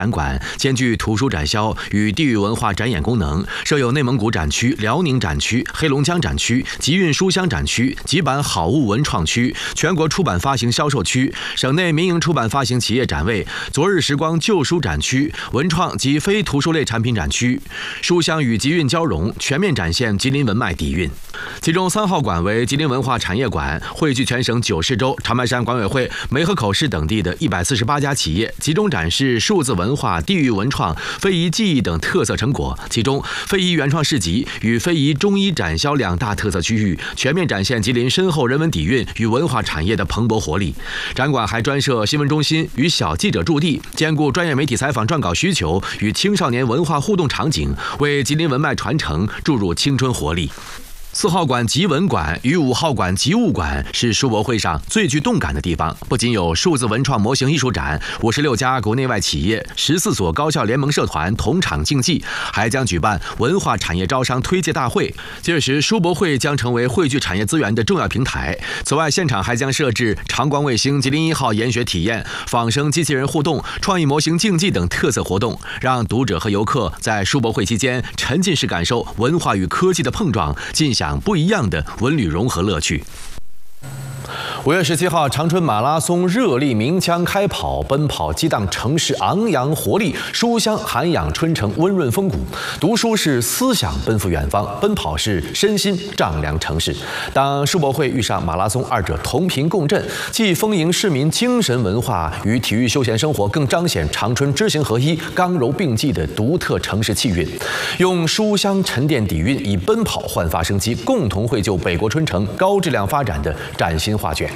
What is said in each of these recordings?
展馆兼具图书展销与地域文化展演功能，设有内蒙古展区、辽宁展区、黑龙江展区、集运书香展区、集版好物文创区、全国出版发行销售区、省内民营出版发行企业展位、昨日时光旧书展区、文创及非图书类产品展区。书香与集运交融，全面展现吉林文脉底蕴。其中3号馆为吉林文化产业馆，汇聚全省9市州、长白山管委会、梅河口市等地的148家企业，集中展示数字文化、地域文创、非遗技艺等特色成果。其中，非遗原创市集与非遗中医展销2大特色区域，全面展现吉林深厚人文底蕴与文化产业的蓬勃活力。展馆还专设新闻中心与小记者驻地，兼顾专业媒体采访撰稿需求与青少年文化互动场景，为吉林文脉传承注入青春活力。4号馆集文馆与5号馆集物馆是书博会上最具动感的地方，不仅有数字文创模型艺术展、56家国内外企业、14所高校联盟社团同场竞技，还将举办文化产业招商推介大会。届时，书博会将成为汇聚产业资源的重要平台。此外，现场还将设置长光卫星吉林1号研学体验、仿生机器人互动、创意模型竞技等特色活动，让读者和游客在书博会期间沉浸式感受文化与科技的碰撞，尽享不一样的文旅融合乐趣。5月17号，长春马拉松热力鸣枪开跑，奔跑激荡城市昂扬活力，书香涵养春城温润风骨。读书是思想奔赴远方，奔跑是身心丈量城市。当书博会遇上马拉松，二者同频共振，既丰盈市民精神文化与体育休闲生活，更彰显长春知行合一、刚柔并济的独特城市气韵。用书香沉淀底蕴，以奔跑焕发生机，共同绘就北国春城高质量发展的崭新画卷。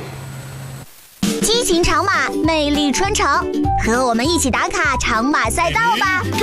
激情长马，魅力春城，和我们一起打卡长马赛道吧！